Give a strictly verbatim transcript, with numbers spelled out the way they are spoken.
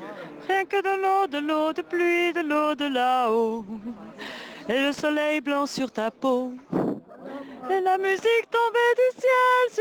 Rien que de l'eau, de l'eau de pluie, de l'eau de là-haut. Et le soleil blanc sur ta peau. Et la musique tombait du ciel